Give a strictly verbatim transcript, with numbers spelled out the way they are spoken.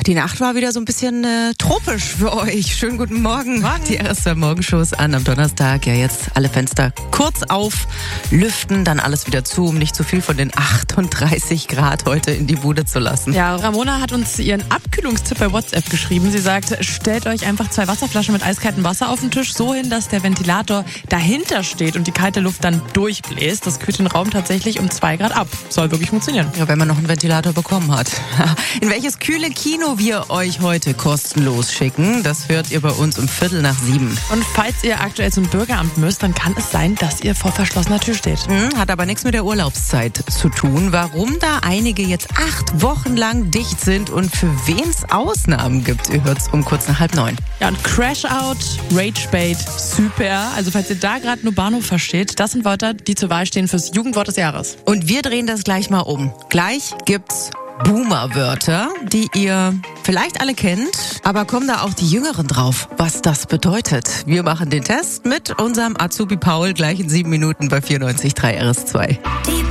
Die Nacht war wieder so ein bisschen äh, tropisch für euch. Schönen guten Morgen. Morgen. Die R S zwei Morgenshows an am Donnerstag. Ja, jetzt alle Fenster kurz auf, lüften, dann alles wieder zu, um nicht zu viel von den achtunddreißig Grad heute in die Bude zu lassen. Ja, Ramona hat uns ihren Abkühlungstipp bei WhatsApp geschrieben. Sie sagt, stellt euch einfach zwei Wasserflaschen mit eiskaltem Wasser auf den Tisch, so hin, dass der Ventilator dahinter steht und die kalte Luft dann durchbläst. Das kühlt den Raum tatsächlich um zwei Grad ab. Soll wirklich funktionieren. Ja, wenn man noch einen Ventilator bekommen hat. In welches kühle Kino wir euch heute kostenlos schicken, das hört ihr bei uns um Viertel nach sieben. Und falls ihr aktuell zum Bürgeramt müsst, dann kann es sein, dass ihr vor verschlossener Tür steht. Hm, hat aber nichts mit der Urlaubszeit zu tun. Warum da einige jetzt acht Wochen lang dicht sind und für wen es Ausnahmen gibt, ihr hört's um kurz nach halb neun. Ja, und Crash-Out, Rage-Bait, Super. Also falls ihr da gerade nur Bahnhof versteht, das sind Wörter, die zur Wahl stehen fürs Jugendwort des Jahres. Und wir drehen das gleich mal um. Gleich gibt's Boomer-Wörter, die ihr vielleicht alle kennt, aber kommen da auch die Jüngeren drauf, was das bedeutet. Wir machen den Test mit unserem Azubi Paul gleich in sieben Minuten bei vierundneunzig Komma drei R S zwei.